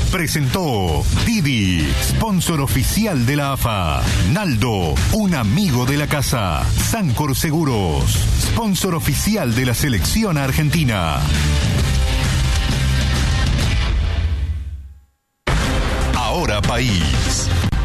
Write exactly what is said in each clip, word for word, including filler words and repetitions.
presentó Didi, sponsor oficial de la A F A. Naldo, un amigo de la casa. Sancor Seguros, sponsor oficial de la selección argentina. Ahora País.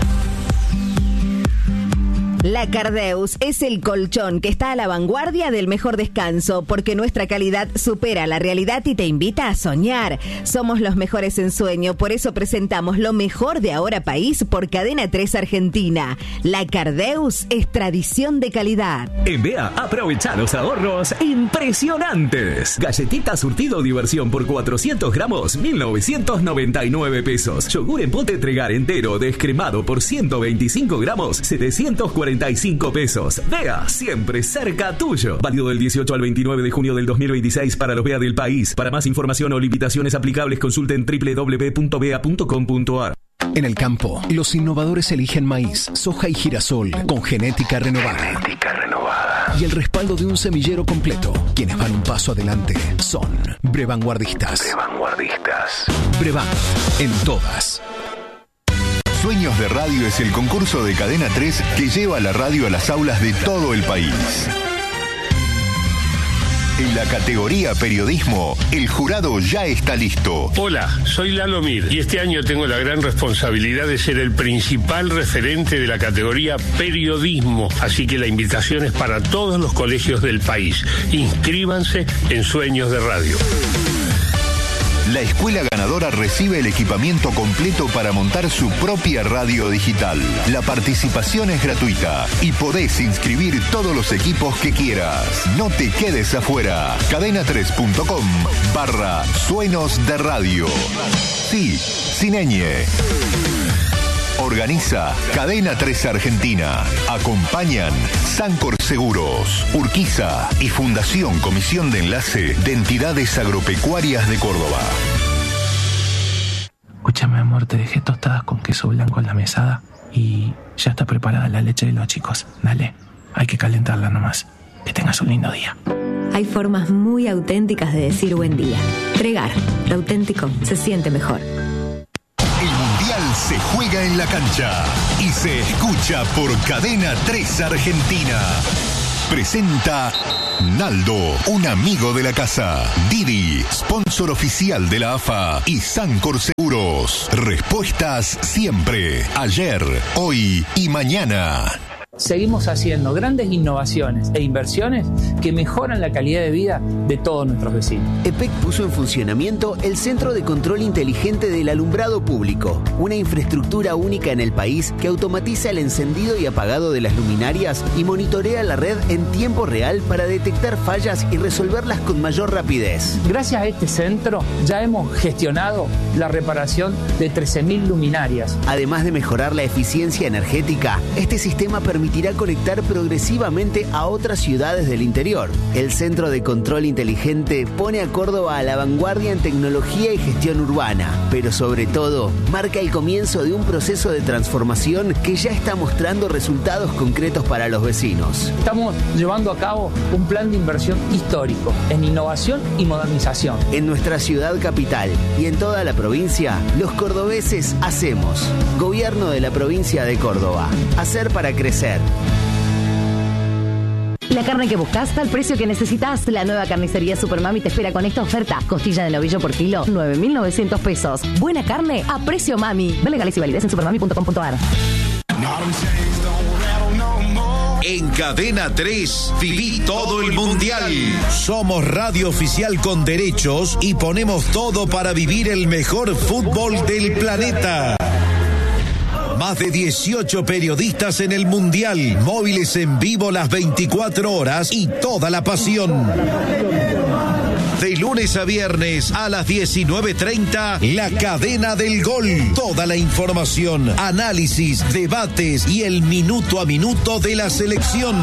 La Cardeus es el colchón que está a la vanguardia del mejor descanso, porque nuestra calidad supera la realidad y te invita a soñar. Somos los mejores en sueño, por eso presentamos lo mejor de Ahora País por Cadena tres Argentina. La Cardeus es tradición de calidad. En B E A, aprovecha los ahorros impresionantes. Galletita surtido diversión por cuatrocientos gramos, mil novecientos noventa y nueve pesos. Yogur en pote Tregar entero descremado por ciento veinticinco gramos, setecientos cuarenta y cinco pesos. B E A, siempre cerca tuyo. Válido del dieciocho al veintinueve de junio del dos mil veintiséis para los B E A del país. Para más información o limitaciones aplicables, consulten doble u doble u doble u punto bea punto com punto a r. En el campo, los innovadores eligen maíz, soja y girasol con genética renovada. Genética renovada. Y el respaldo de un semillero completo. Quienes van un paso adelante son Brevanguardistas. Brevanguardistas. Brevan, en todas. Sueños de Radio es el concurso de Cadena tres que lleva la radio a las aulas de todo el país. En la categoría periodismo, el jurado ya está listo. Hola, soy Lalo Mir y este año tengo la gran responsabilidad de ser el principal referente de la categoría periodismo. Así que la invitación es para todos los colegios del país. Inscríbanse en Sueños de Radio. La escuela ganadora recibe el equipamiento completo para montar su propia radio digital. La participación es gratuita y podés inscribir todos los equipos que quieras. No te quedes afuera. cadena tres punto com barra Sueños de Radio. Sí, sin ñ. Organiza Cadena tres Argentina. Acompañan Sancor Seguros, Urquiza y Fundación Comisión de Enlace de Entidades Agropecuarias de Córdoba. Escúchame, amor, te dejé tostadas con queso blanco en la mesada y ya está preparada la leche de los chicos. Dale, hay que calentarla nomás. Que tengas un lindo día. Hay formas muy auténticas de decir buen día. Tregar, lo auténtico se siente mejor. Se juega en la cancha y se escucha por Cadena tres Argentina. Presenta Naldo, un amigo de la casa. Didi, sponsor oficial de la A F A y Sancor Seguros. Respuestas siempre, ayer, hoy y mañana. Seguimos haciendo grandes innovaciones e inversiones que mejoran la calidad de vida de todos nuestros vecinos. E P E C puso en funcionamiento el Centro de Control Inteligente del Alumbrado Público, una infraestructura única en el país que automatiza el encendido y apagado de las luminarias y monitorea la red en tiempo real para detectar fallas y resolverlas con mayor rapidez. Gracias a este centro ya hemos gestionado la reparación de trece mil luminarias. Además de mejorar la eficiencia energética, este sistema permite permitirá conectar progresivamente a otras ciudades del interior. El Centro de Control Inteligente pone a Córdoba a la vanguardia en tecnología y gestión urbana, pero sobre todo marca el comienzo de un proceso de transformación que ya está mostrando resultados concretos para los vecinos. Estamos llevando a cabo un plan de inversión histórico en innovación y modernización. En nuestra ciudad capital y en toda la provincia, los cordobeses hacemos. Gobierno de la provincia de Córdoba. Hacer para crecer. La carne que buscas, al precio que necesitas. La nueva carnicería Supermami te espera con esta oferta. Costilla de novillo por kilo, nueve mil novecientos pesos. Buena carne a precio mami. Ve legales y validez en supermami punto com punto a r. En Cadena tres, viví todo el mundial. Somos radio oficial con derechos y ponemos todo para vivir el mejor fútbol del planeta. Más de dieciocho periodistas en el mundial, móviles en vivo las veinticuatro horas y toda la pasión. De lunes a viernes a las diecinueve treinta, La Cadena del Gol. Toda la información, análisis, debates y el minuto a minuto de la selección.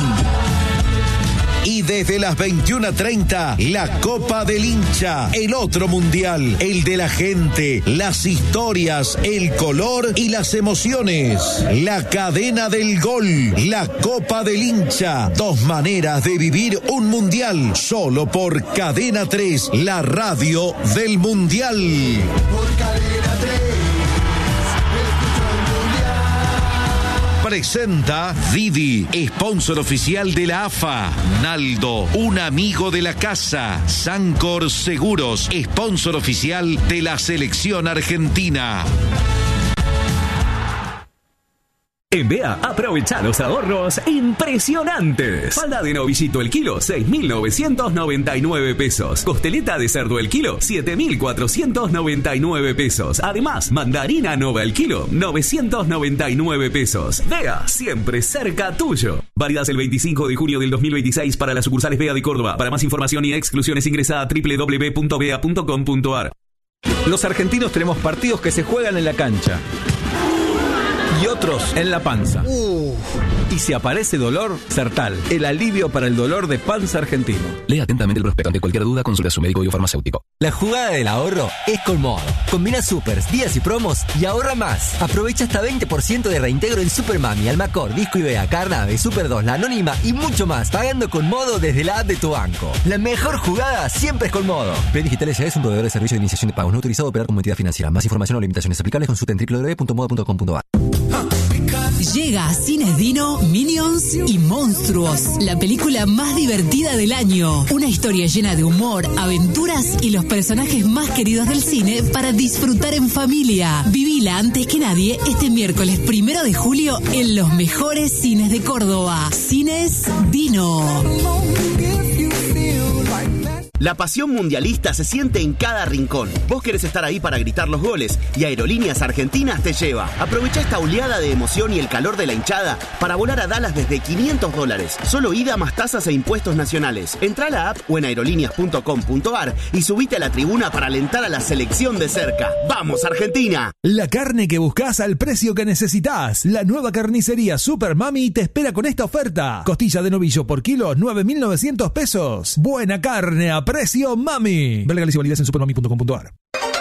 Y desde las veintiuna treinta, la Copa del Hincha, el otro mundial, el de la gente, las historias, el color y las emociones. La Cadena del Gol, la Copa del Hincha, dos maneras de vivir un mundial, solo por Cadena tres, la radio del mundial. Por Cadena tres. presenta Didi, sponsor oficial de la A F A. Naldo, un amigo de la casa. Sancor Seguros, sponsor oficial de la selección argentina. En B E A, aprovecha los ahorros impresionantes. Falda de novillito el kilo, seis mil novecientos noventa y nueve pesos. Costeleta de cerdo el kilo, siete mil cuatrocientos noventa y nueve pesos. Además, mandarina nova el kilo, novecientos noventa y nueve pesos. B E A, siempre cerca tuyo. Válidas el veinticinco de junio del dos mil veintiséis para las sucursales B E A de Córdoba. Para más información y exclusiones ingresa a doble u doble u doble u punto b e a punto com punto a r. Los argentinos tenemos partidos que se juegan en la cancha y otros en la panza. Uh. Y si aparece dolor, Sertal, el alivio para el dolor de panza argentino. Lea atentamente el prospecto. Ante cualquier duda, consulte a su médico y o farmacéutico. La jugada del ahorro es con Modo. Combina supers, días y promos y ahorra más. Aprovecha hasta veinte por ciento de reintegro en Super Mami, Almacor, Disco Ibea, Carnave, Super dos, La Anónima y mucho más. Pagando con Modo desde la app de tu banco. La mejor jugada siempre es con Modo. Play Digital S A es un proveedor de servicio de iniciación de pagos no autorizado a operar como entidad financiera. Más información o limitaciones aplicables consulta en doble u doble u doble u punto modo punto com punto a r. Llega a Cines Dino, Minions y Monstruos, la película más divertida del año. Una historia llena de humor, aventuras y los personajes más queridos del cine para disfrutar en familia. Vivila antes que nadie este miércoles primero de julio en los mejores cines de Córdoba. Cines Dino. La pasión mundialista se siente en cada rincón. Vos querés estar ahí para gritar los goles y Aerolíneas Argentinas te lleva. Aprovecha esta oleada de emoción y el calor de la hinchada para volar a Dallas desde quinientos dólares. Solo ida más tasas e impuestos nacionales. Entrá a la app o en aerolíneas punto com punto a r y subite a la tribuna para alentar a la selección de cerca. ¡Vamos, Argentina! La carne que buscás al precio que necesitas. La nueva carnicería Super Mami te espera con esta oferta. Costilla de novillo por kilo, nueve mil novecientos pesos. Buena carne a precio Mami. Ver legales y validez en supermami punto com punto a r.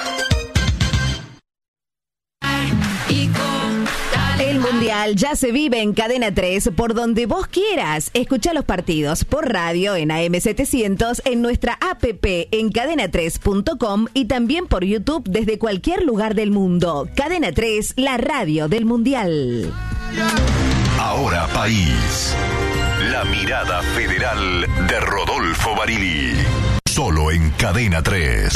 El Mundial ya se vive en Cadena tres por donde vos quieras. Escuchá los partidos por radio en A M setecientos, en nuestra app en cadena tres punto com y también por YouTube desde cualquier lugar del mundo. Cadena tres, la radio del Mundial. Ahora País. La mirada federal de Rodolfo Barili. Solo en Cadena tres.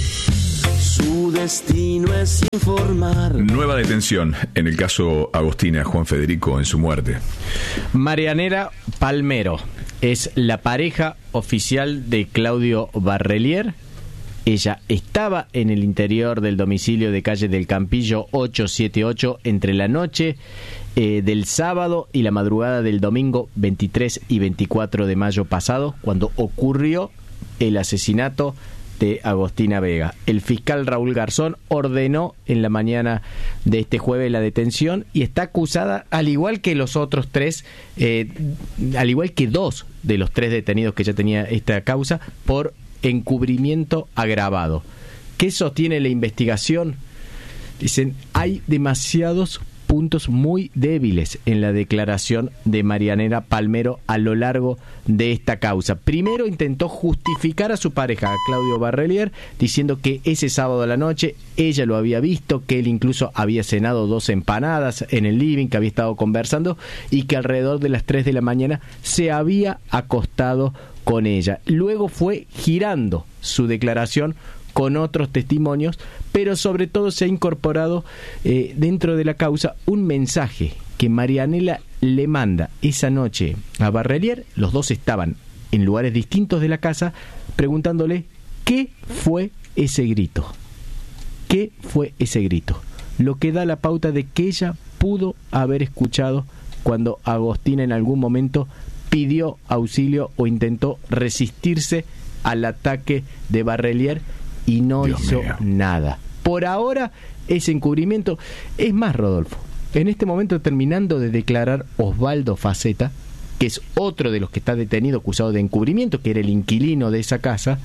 Su destino es informar. Nueva detención en el caso Agostina Juan Federico en su muerte. Marianela Palmero es la pareja oficial de Claudio Barrelier. Ella estaba en el interior del domicilio de calle del Campillo ochocientos setenta y ocho entre la noche eh, del sábado y la madrugada del domingo veintitrés y veinticuatro de mayo pasado, cuando ocurrió el asesinato de Agostina Vega. El fiscal Raúl Garzón ordenó en la mañana de este jueves la detención y está acusada, al igual que los otros tres, eh, al igual que dos de los tres detenidos que ya tenía esta causa, por encubrimiento agravado. ¿Qué sostiene la investigación? Dicen, hay demasiados puntos muy débiles en la declaración de Marianela Palmero a lo largo de esta causa. Primero intentó justificar a su pareja, a Claudio Barrelier, diciendo que ese sábado a la noche ella lo había visto, que él incluso había cenado dos empanadas en el living, que había estado conversando y que alrededor de las tres de la mañana se había acostado con ella. Luego fue girando su declaración con otros testimonios, pero sobre todo se ha incorporado eh, dentro de la causa un mensaje que Marianela le manda esa noche a Barrelier. Los dos estaban en lugares distintos de la casa, preguntándole qué fue ese grito. ¿Qué fue ese grito? Lo que da la pauta de que ella pudo haber escuchado cuando Agostina en algún momento pidió auxilio o intentó resistirse al ataque de Barrelier y no Dios hizo mío. nada. Por ahora, ese encubrimiento es más, Rodolfo. En este momento, terminando de declarar Osvaldo Faceta, que es otro de los que está detenido acusado de encubrimiento, que era el inquilino de esa casa,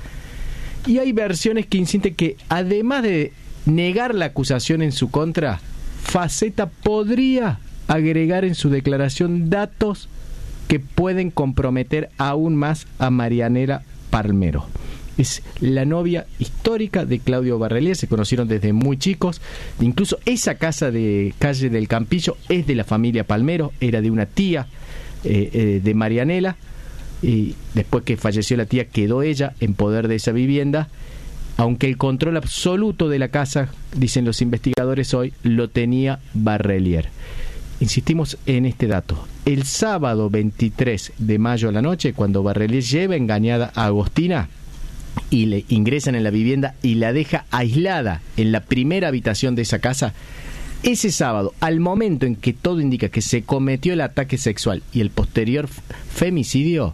y hay versiones que insisten que, además de negar la acusación en su contra, Faceta podría agregar en su declaración datos que pueden comprometer aún más a Marianela Palmero. Es la novia histórica de Claudio Barrelier, se conocieron desde muy chicos. Incluso esa casa de calle del Campillo es de la familia Palmero, era de una tía eh, eh, de Marianela, y después que falleció la tía quedó ella en poder de esa vivienda, aunque el control absoluto de la casa, dicen los investigadores hoy, lo tenía Barrelier. Insistimos en este dato. El sábado veintitrés de mayo a la noche, cuando Barrelier lleva engañada a Agostina y le ingresan en la vivienda y la deja aislada en la primera habitación de esa casa, ese sábado, al momento en que todo indica que se cometió el ataque sexual y el posterior femicidio,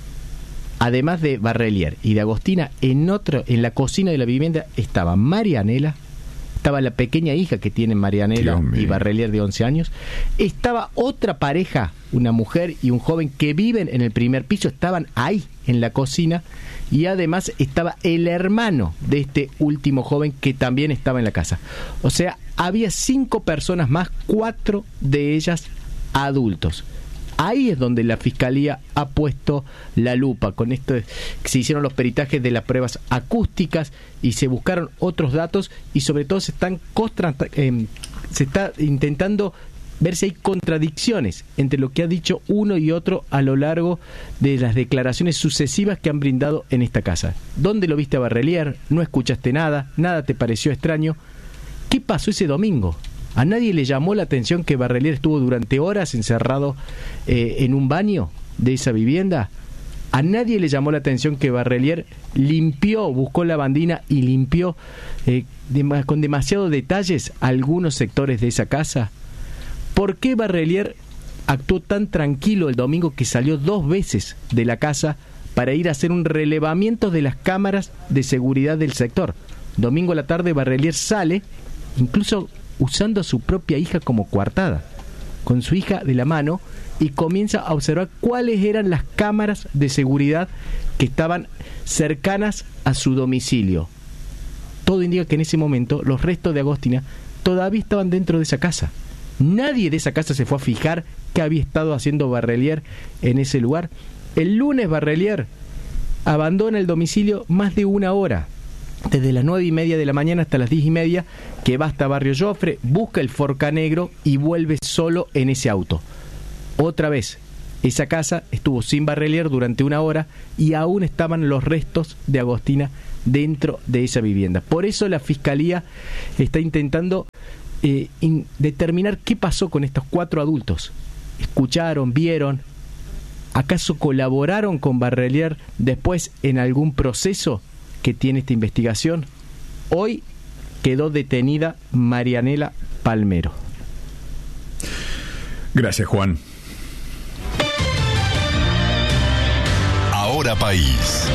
además de Barrelier y de Agostina, en otro, en la cocina de la vivienda estaba Marianela, estaba la pequeña hija que tienen Marianela y Barrelier de once años, estaba otra pareja, una mujer y un joven que viven en el primer piso, estaban ahí en la cocina, y además estaba el hermano de este último joven que también estaba en la casa. O sea, había cinco personas más, cuatro de ellas adultos. Ahí es donde la Fiscalía ha puesto la lupa. Con esto se hicieron los peritajes de las pruebas acústicas y se buscaron otros datos, y sobre todo se están contra, eh, se está intentando ver si hay contradicciones entre lo que ha dicho uno y otro a lo largo de las declaraciones sucesivas que han brindado en esta casa. ¿Dónde lo viste a Barrelier? ¿No escuchaste nada? ¿Nada te pareció extraño? ¿Qué pasó ese domingo? ¿A nadie le llamó la atención que Barrelier estuvo durante horas encerrado eh, en un baño de esa vivienda? ¿A nadie le llamó la atención que Barrelier limpió, buscó lavandina y limpió eh, de, con demasiados detalles algunos sectores de esa casa? ¿Por qué Barrelier actuó tan tranquilo el domingo que salió dos veces de la casa para ir a hacer un relevamiento de las cámaras de seguridad del sector? Domingo a la tarde Barrelier sale, incluso usando a su propia hija como coartada, con su hija de la mano, y comienza a observar cuáles eran las cámaras de seguridad que estaban cercanas a su domicilio. Todo indica que en ese momento los restos de Agostina todavía estaban dentro de esa casa. Nadie de esa casa se fue a fijar qué había estado haciendo Barrelier en ese lugar. El lunes Barrelier abandona el domicilio más de una hora, desde las nueve y media de la mañana hasta las diez y media, que va hasta Barrio Jofre, busca el Forca Negro y vuelve solo en ese auto. Otra vez, esa casa estuvo sin Barrelier durante una hora y aún estaban los restos de Agostina dentro de esa vivienda. Por eso la Fiscalía está intentando eh, in, determinar qué pasó con estos cuatro adultos. ¿Escucharon, vieron? ¿Acaso colaboraron con Barrelier después en algún proceso que tiene esta investigación? Hoy quedó detenida Marianela Palmero. Gracias, Juan. Ahora País.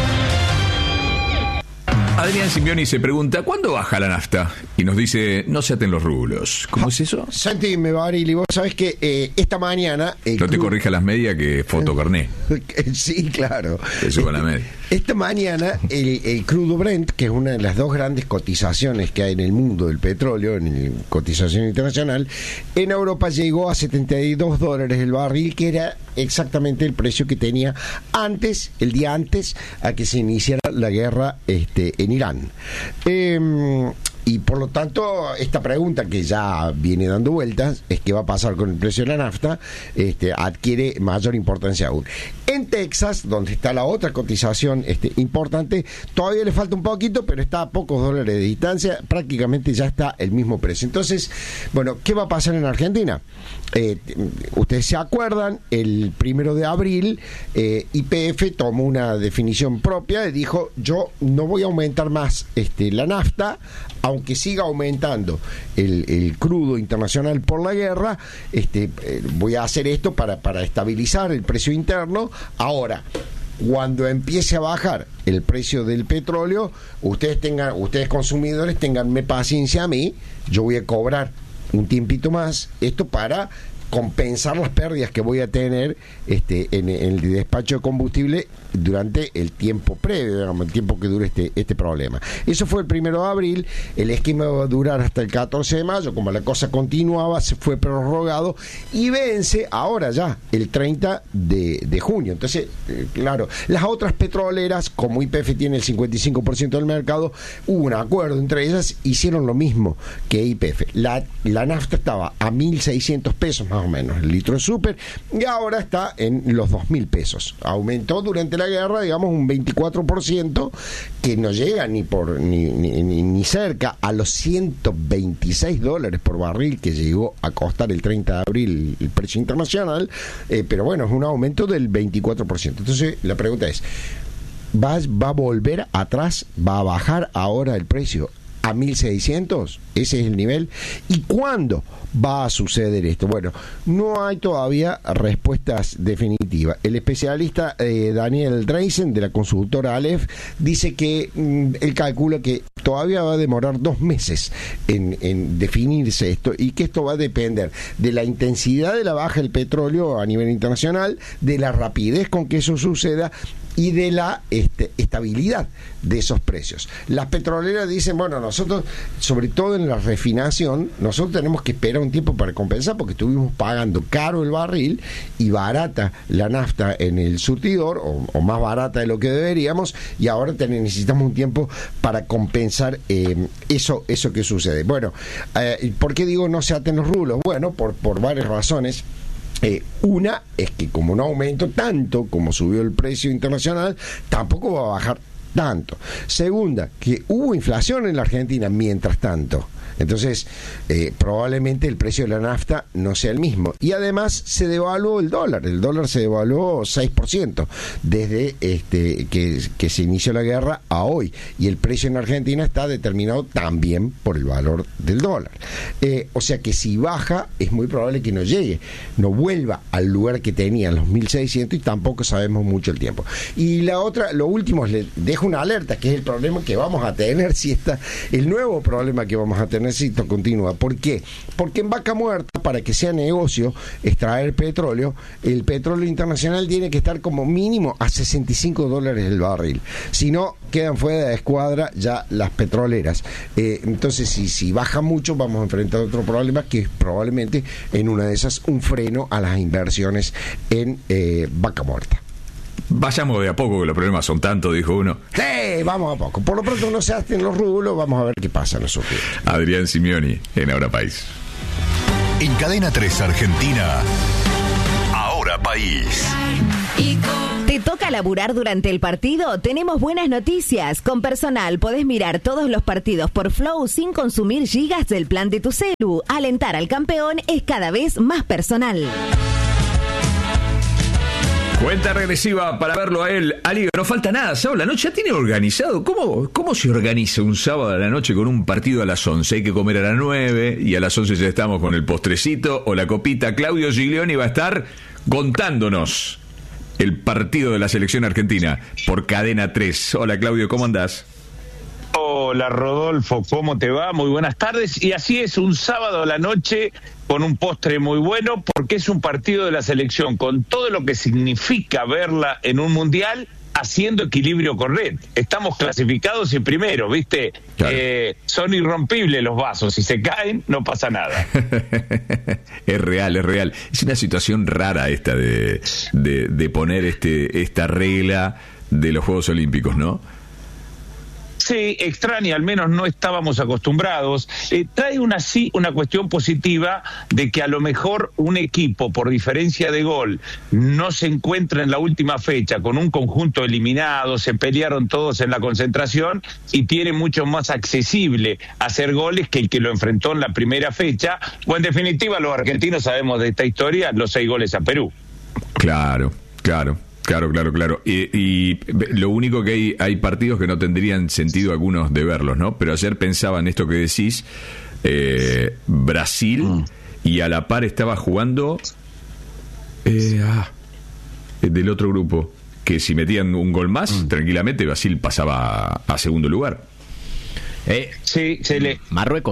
Adrián Simeoni se pregunta, ¿cuándo baja la nafta? Y nos dice, no se aten los rulos. ¿Cómo es eso? Santi Mevarili, vos sabés que eh, esta mañana... No club... te corrijas las medias que fotocarné. Sí, claro. Te subo la media. Esta mañana el, el crudo Brent, que es una de las dos grandes cotizaciones que hay en el mundo del petróleo, en el, cotización internacional, en Europa llegó a setenta y dos dólares el barril, que era exactamente el precio que tenía antes, el día antes a que se iniciara la guerra este, en Irán. Eh, y por lo tanto, esta pregunta que ya viene dando vueltas, es qué va a pasar con el precio de la nafta, este, adquiere mayor importancia aún. En Texas, donde está la otra cotización este, importante, todavía le falta un poquito, pero está a pocos dólares de distancia, prácticamente ya está el mismo precio. Entonces, bueno, ¿qué va a pasar en Argentina? Eh, ustedes se acuerdan, el primero de abril, eh, Y P F tomó una definición propia y dijo, yo no voy a aumentar más este, la nafta, aunque siga aumentando el, el crudo internacional por la guerra, este, eh, voy a hacer esto para, para estabilizar el precio interno. Ahora, cuando empiece a bajar el precio del petróleo, ustedes tengan, ustedes consumidores, tenganme paciencia a mí, yo voy a cobrar un tiempito más esto para compensar las pérdidas que voy a tener este, en, en el despacho de combustible durante el tiempo previo, digamos, el tiempo que dure este, este problema. Eso fue el primero de abril, el esquema va a durar hasta el catorce de mayo, como la cosa continuaba, se fue prorrogado y vence ahora ya, el treinta de junio. Entonces, eh, claro, las otras petroleras, como Y P F tiene el cincuenta y cinco por ciento del mercado, hubo un acuerdo entre ellas, hicieron lo mismo que Y P F. La, la nafta estaba a mil seiscientos pesos más o menos, el litro de súper, y ahora está en los dos mil pesos. Aumentó durante la guerra, digamos, un veinticuatro por ciento, que no llega ni por ni, ni, ni, ni cerca a los ciento veintiséis dólares por barril que llegó a costar el treinta de abril el precio internacional, eh, pero bueno, es un aumento del veinticuatro por ciento. Entonces, la pregunta es, ¿va, va a volver atrás? ¿Va a bajar ahora el precio a mil seiscientos? Ese es el nivel. ¿Y cuándo va a suceder esto? Bueno, no hay todavía respuestas definitivas. El especialista eh, Daniel Dreisen, de la consultora Aleph, dice que mmm, él calcula que todavía va a demorar dos meses en, en definirse esto, y que esto va a depender de la intensidad de la baja del petróleo a nivel internacional, de la rapidez con que eso suceda y de la este, estabilidad de esos precios. Las petroleras dicen, bueno, nosotros, sobre todo en la refinación, nosotros tenemos que esperar un tiempo para compensar, porque estuvimos pagando caro el barril y barata la nafta en el surtidor, o, o más barata de lo que deberíamos, y ahora ten, necesitamos un tiempo para compensar eh, eso, eso que sucede. Bueno, eh, ¿por qué digo no se aten los rulos? Bueno, por, por varias razones. Eh, una es que como no aumentó tanto como subió el precio internacional, tampoco va a bajar tanto. Segunda, que hubo inflación en la Argentina mientras tanto. Entonces, eh, probablemente el precio de la nafta no sea el mismo. Y además se devaluó el dólar. El dólar se devaluó seis por ciento desde este, que, que se inició la guerra a hoy. Y el precio en Argentina está determinado también por el valor del dólar. Eh, o sea que si baja, es muy probable que no llegue, no vuelva al lugar que tenía en los mil seiscientos, y tampoco sabemos mucho el tiempo. Y la otra, lo último, les dejo una alerta, que es el problema que vamos a tener si está, el nuevo problema que vamos a tener si esto continúa. ¿Por qué? Porque en Vaca Muerta, para que sea negocio extraer petróleo, el petróleo internacional tiene que estar como mínimo a sesenta y cinco dólares el barril. Si no, quedan fuera de escuadra ya las petroleras. Eh, entonces, si, si baja mucho, vamos a enfrentar otro problema, que es probablemente en una de esas un freno a las inversiones en eh, Vaca Muerta. Vayamos de a poco, que los problemas son tantos, dijo uno. Sí, vamos a poco. Por lo pronto no se hacen los rulos, vamos a ver qué pasa en esos días. Adrián Simeoni, en Ahora País. En Cadena tres Argentina, Ahora País. ¿Te toca laburar durante el partido? Tenemos buenas noticias. Con Personal podés mirar todos los partidos por Flow sin consumir gigas del plan de tu celu. Alentar al campeón es cada vez más personal. Cuenta regresiva para verlo a él. Ali, no falta nada. Sábado a la noche ya tiene organizado. ¿Cómo, ¿Cómo se organiza un sábado a la noche con un partido a las once? Hay que comer a las nueve y a las once ya estamos con el postrecito o la copita. Claudio Giglioni va a estar contándonos el partido de la selección argentina por Cadena tres. Hola, Claudio, ¿cómo andás? Hola, Rodolfo, ¿cómo te va? Muy buenas tardes. Y así es, un sábado a la noche con un postre muy bueno, porque es un partido de la selección con todo lo que significa verla en un mundial, haciendo equilibrio correcto. Estamos clasificados y primero, ¿viste? Claro. Eh, son irrompibles los vasos, si se caen no pasa nada. Es real, es real. Es una situación rara esta de, de, de poner este esta regla de los Juegos Olímpicos, ¿no? Sí, extraña, al menos no estábamos acostumbrados. Eh, trae una sí una cuestión positiva de que a lo mejor un equipo, por diferencia de gol, no se encuentra en la última fecha con un conjunto eliminado, se pelearon todos en la concentración y tiene mucho más accesible hacer goles que el que lo enfrentó en la primera fecha, o en definitiva los argentinos sabemos de esta historia, los seis goles a Perú. Claro, claro. Claro, claro, claro. Y, y lo único que hay, hay partidos que no tendrían sentido algunos de verlos, ¿no? Pero ayer pensaba en esto que decís, eh, Brasil, mm. y a la par estaba jugando eh, ah, del otro grupo, que si metían un gol más, mm. tranquilamente Brasil pasaba a, a segundo lugar. Eh, sí, se le... Marruecos.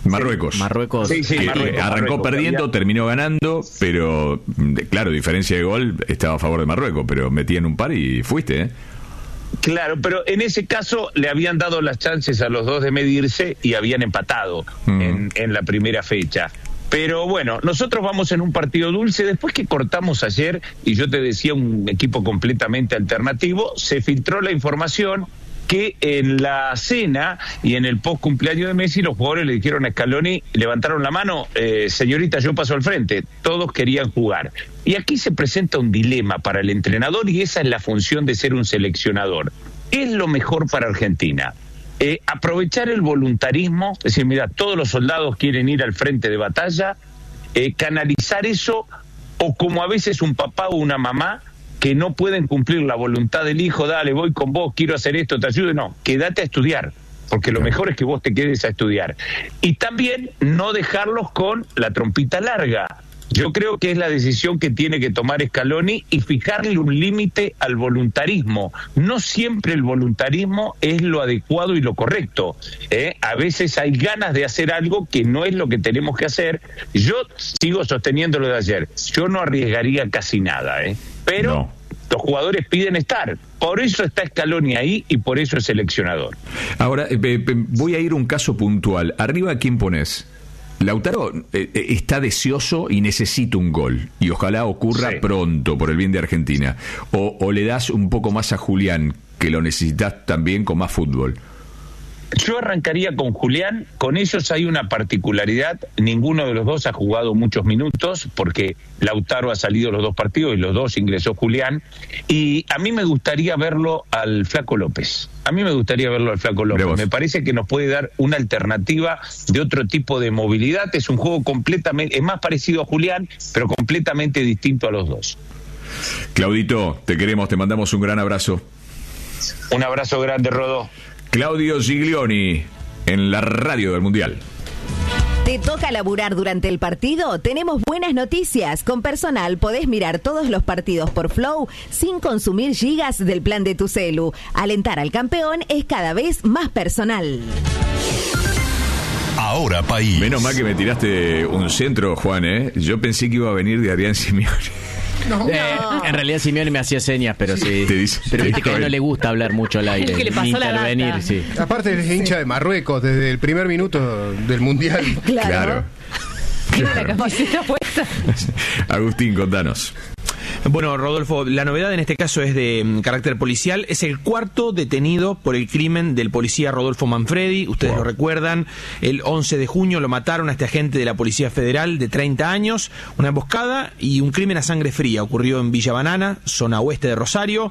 Marruecos. Marruecos. Sí, sí, Marruecos arrancó Marruecos, perdiendo, había... terminó ganando, pero claro, diferencia de gol estaba a favor de Marruecos, pero metían un par y fuiste, ¿eh? Claro, pero en ese caso le habían dado las chances a los dos de medirse y habían empatado mm. en, en la primera fecha. Pero bueno, nosotros vamos en un partido dulce. Después que cortamos ayer, y yo te decía un equipo completamente alternativo, se filtró la información que en la cena y en el post cumpleaños de Messi los jugadores le dijeron a Scaloni, levantaron la mano, eh, señorita, yo paso al frente. Todos querían jugar. Y aquí se presenta un dilema para el entrenador, y esa es la función de ser un seleccionador. ¿Qué es lo mejor para Argentina? Eh, aprovechar el voluntarismo, es decir, mira, todos los soldados quieren ir al frente de batalla, eh, canalizar eso, o como a veces un papá o una mamá que no pueden cumplir la voluntad del hijo, dale, voy con vos, quiero hacer esto, te ayudo, no, quédate a estudiar, porque lo mejor es que vos te quedes a estudiar. Y también no dejarlos con la trompita larga. Yo creo que es la decisión que tiene que tomar Scaloni y fijarle un límite al voluntarismo. No siempre el voluntarismo es lo adecuado y lo correcto, ¿eh? A veces hay ganas de hacer algo que no es lo que tenemos que hacer. Yo sigo sosteniendo lo de ayer. Yo no arriesgaría casi nada, ¿eh? Pero no. Los jugadores piden estar. Por eso está Scaloni ahí y por eso es seleccionador. Ahora, eh, eh, voy a ir a un caso puntual. ¿Arriba a quién pones? Lautaro eh, está deseoso y necesita un gol, y ojalá ocurra sí. pronto por el bien de Argentina. O, o le das un poco más a Julián, que lo necesitas también con más fútbol. Yo arrancaría con Julián. Con ellos hay una particularidad: ninguno de los dos ha jugado muchos minutos, porque Lautaro ha salido los dos partidos y los dos ingresó Julián. Y a mí me gustaría verlo al Flaco López. A mí me gustaría verlo al Flaco López. Me parece que nos puede dar una alternativa de otro tipo de movilidad. Es un juego completamente, es más parecido a Julián, pero completamente distinto a los dos. Claudito, te queremos, te mandamos un gran abrazo. Un abrazo grande, Rodó. Claudio Giglioni, en la radio del Mundial. ¿Te toca laburar durante el partido? Tenemos buenas noticias. Con Personal podés mirar todos los partidos por Flow sin consumir gigas del plan de tu celu. Alentar al campeón es cada vez más personal. Ahora País. Menos mal que me tiraste un centro, Juan, ¿eh? Yo pensé que iba a venir de Adrián Simeone. No. Eh, en realidad Simeone me hacía señas, pero sí. Te dice, pero viste que a él no le gusta hablar mucho al aire. Es que le pasó la intervenir, sí. Aparte es hincha de Marruecos desde el primer minuto del Mundial. Claro. Claro. Tiene la capacidad puesta. Agustín, contanos. Bueno, Rodolfo, la novedad en este caso es de carácter policial. Es el cuarto detenido por el crimen del policía Rodolfo Manfredi. Ustedes wow. lo recuerdan. El once de junio lo mataron a este agente de la Policía Federal de treinta años. Una emboscada y un crimen a sangre fría. Ocurrió en Villa Banana, zona oeste de Rosario.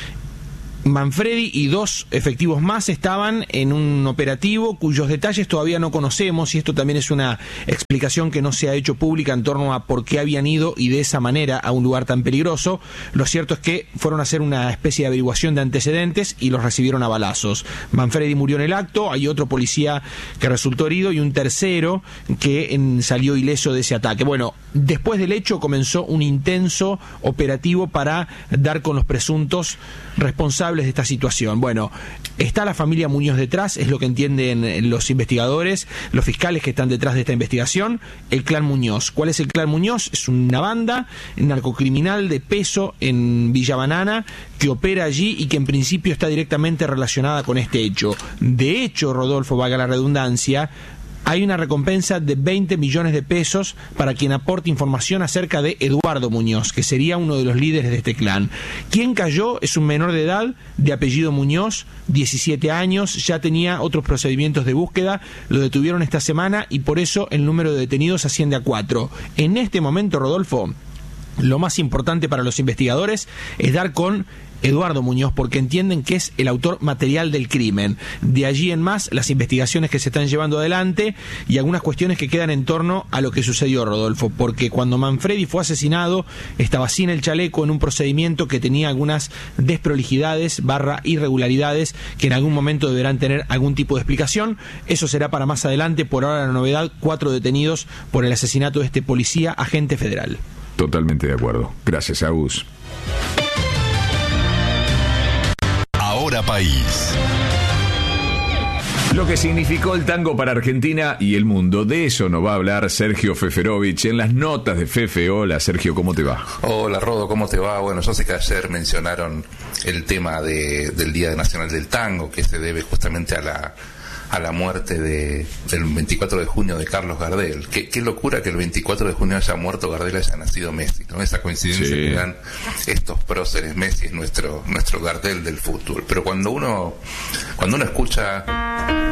Manfredi y dos efectivos más estaban en un operativo cuyos detalles todavía no conocemos, y esto también es una explicación que no se ha hecho pública en torno a por qué habían ido y de esa manera a un lugar tan peligroso. Lo cierto es que fueron a hacer una especie de averiguación de antecedentes y los recibieron a balazos. Manfredi murió en el acto, hay otro policía que resultó herido y un tercero que en, salió ileso de ese ataque. Bueno, después del hecho comenzó un intenso operativo para dar con los presuntos responsables de esta situación. Bueno, está la familia Muñoz detrás, es lo que entienden los investigadores, los fiscales que están detrás de esta investigación. El clan Muñoz. ¿Cuál es el clan Muñoz? Es una banda narcocriminal de peso en Villa Banana que opera allí y que en principio está directamente relacionada con este hecho. De hecho, Rodolfo, valga la redundancia, hay una recompensa de veinte millones de pesos para quien aporte información acerca de Eduardo Muñoz, que sería uno de los líderes de este clan. Quien cayó es un menor de edad, de apellido Muñoz, diecisiete años, ya tenía otros procedimientos de búsqueda, lo detuvieron esta semana y por eso el número de detenidos asciende a cuatro. En este momento, Rodolfo, lo más importante para los investigadores es dar con Eduardo Muñoz, porque entienden que es el autor material del crimen. De allí en más, las investigaciones que se están llevando adelante y algunas cuestiones que quedan en torno a lo que sucedió, Rodolfo, porque cuando Manfredi fue asesinado, estaba sin el chaleco en un procedimiento que tenía algunas desprolijidades barra irregularidades que en algún momento deberán tener algún tipo de explicación. Eso será para más adelante. Por ahora la novedad, cuatro detenidos por el asesinato de este policía agente federal. Totalmente de acuerdo. Gracias, Agus. Ahora País. Lo que significó el tango para Argentina y el mundo. De eso nos va a hablar Sergio Feferovich en las notas de Fefe. Hola, Sergio, ¿cómo te va? Hola, Rodo, ¿cómo te va? Bueno, yo sé que ayer mencionaron el tema de, del Día Nacional del Tango, que se debe justamente a la a la muerte de, del veinticuatro de junio de Carlos Gardel. Qué, qué locura que el veinticuatro de junio haya muerto Gardel, haya nacido Messi, ¿no? Esa coincidencia sí. que dan estos próceres. Messi es nuestro, nuestro Gardel del fútbol. Pero cuando uno, cuando uno escucha